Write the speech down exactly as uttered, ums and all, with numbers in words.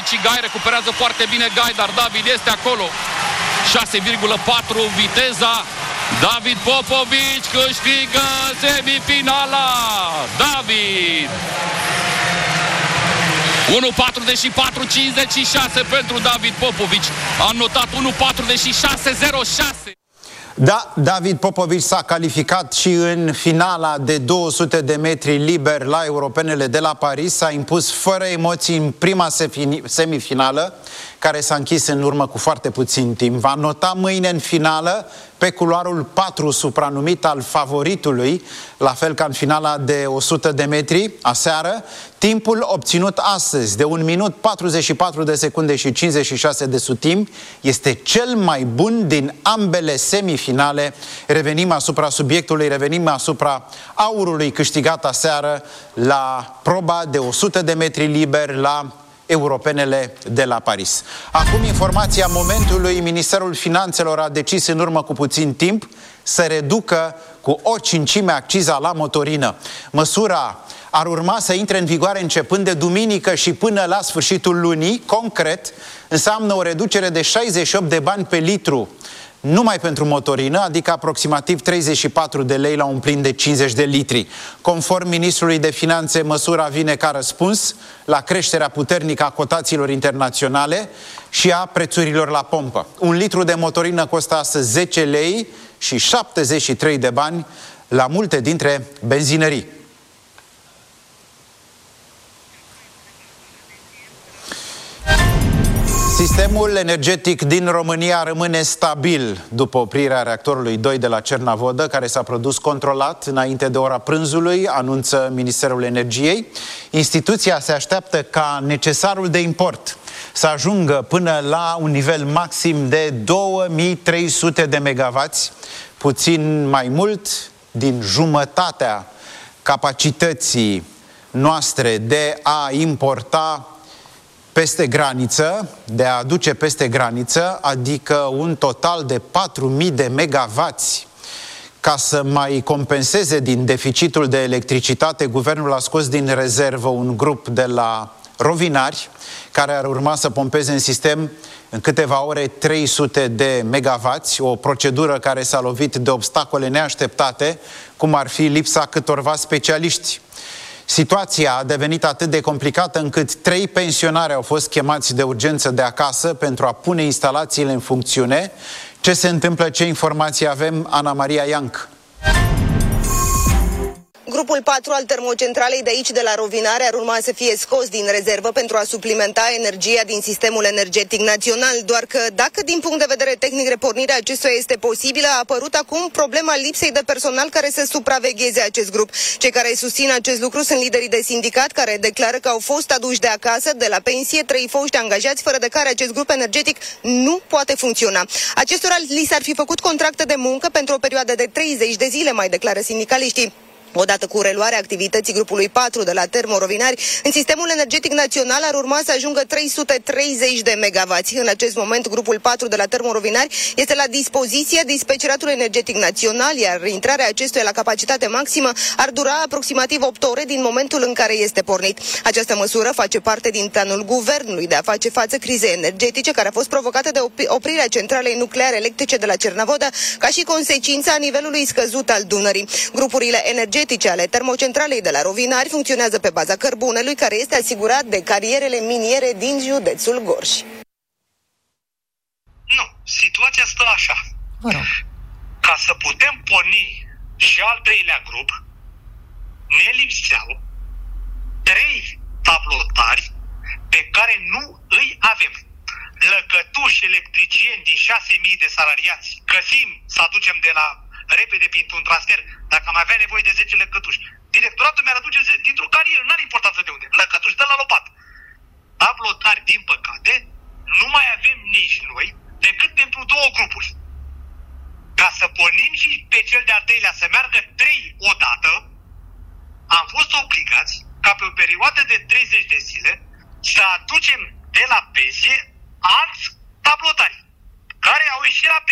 Popovici și Gai, recuperează foarte bine Gai, dar David este acolo. șase virgulă patru viteza. David Popovici câștigă semifinala. David! unu patruzeci și patru cincizeci și șase pentru David Popovici. A notat unu patruzeci și șase zero șase. Da, David Popovici s-a calificat și în finala de două sute de metri liber la Europenele de la Paris. S-a impus fără emoții în prima semifinală, care s-a închis în urmă cu foarte puțin timp. Va nota mâine în finală pe culoarul patru, supranumit al favoritului, la fel ca în finala de o sută de metri aseară. Timpul obținut astăzi de un minut patruzeci și patru de secunde și cincizeci și șase de sutim este cel mai bun din ambele semifinale. Revenim asupra subiectului, revenim asupra aurului câștigat aseară la proba de o sută de metri liber la Europenele de la Paris. Acum informația momentului: Ministerul Finanțelor a decis în urmă cu puțin timp să reducă cu o cincime acciza la motorină. Măsura ar urma să intre în vigoare începând de duminică și până la sfârșitul lunii. Concret, înseamnă o reducere de șaizeci și opt de bani pe litru numai pentru motorină, adică aproximativ treizeci și patru de lei la un plin de cincizeci de litri. Conform Ministrului de Finanțe, măsura vine ca răspuns la creșterea puternică a cotațiilor internaționale și a prețurilor la pompă. Un litru de motorină costă astăzi zece lei și șaptezeci și trei de bani la multe dintre benzinării. Sistemul energetic din România rămâne stabil după oprirea reactorului doi de la Cernavodă, care s-a produs controlat înainte de ora prânzului, anunță Ministerul Energiei. Instituția se așteaptă ca necesarul de import să ajungă până la un nivel maxim de două mii trei sute de megavați, puțin mai mult din jumătatea capacității noastre de a importa peste graniță, de a aduce peste graniță, adică un total de patru mii de megavați. Ca să mai compenseze din deficitul de electricitate, guvernul a scos din rezervă un grup de la Rovinari, care ar urma să pompeze în sistem în câteva ore trei sute de megavați, o procedură care s-a lovit de obstacole neașteptate, cum ar fi lipsa câtorva specialiști. Situația a devenit atât de complicată încât trei pensionari au fost chemați de urgență de acasă pentru a pune instalațiile în funcțiune. Ce se întâmplă, ce informații avem? Ana Maria Ianc. Grupul patru al termocentralei de aici, de la Rovinare, ar urma să fie scos din rezervă pentru a suplimenta energia din sistemul energetic național. Doar că, dacă din punct de vedere tehnic repornirea acestuia este posibilă, a apărut acum problema lipsei de personal care să supravegheze acest grup. Cei care susțin acest lucru sunt liderii de sindicat, care declară că au fost aduși de acasă, de la pensie, trei foști angajați, fără de care acest grup energetic nu poate funcționa. Acestora li s-ar fi făcut contracte de muncă pentru o perioadă de treizeci de zile, mai declară sindicaliștii. Odată cu reluarea activității grupului patru de la Termorovinari, în sistemul energetic național ar urma să ajungă trei sute treizeci de megavați. În acest moment, grupul patru de la Termorovinari este la dispoziție dispeceratului energetic național, iar intrarea acestuia la capacitate maximă ar dura aproximativ opt ore din momentul în care este pornit. Această măsură face parte din planul guvernului de a face față crizei energetice, care a fost provocată de oprirea centralei nucleare electrice de la Cernavodă, ca și consecința nivelului scăzut al Dunării. Grupurile energetice ale termocentralei de la Rovinari funcționează pe baza cărbunelui, care este asigurat de carierele miniere din județul Gorj. Nu, situația stă așa. Ca să putem porni și al treilea grup, ne lipseau trei tablotari pe care nu îi avem. Lăcătuși electricieni din șase mii de salariați găsim să aducem de la repede printr-un transfer, dacă am avea nevoie de zece lăcătuși. Directoratul mi-ar aduce dintr-o carieră, n-are importanță de unde. Lăcătuși, de la lopată. Tablotari, din păcate, nu mai avem nici noi, decât pentru două grupuri. Ca să pornim și pe cel de-al treilea să meargă trei odată, am fost obligați, ca pe o perioadă de treizeci de zile, să aducem de la pensie alți tablotari, care au ieșit la pensie.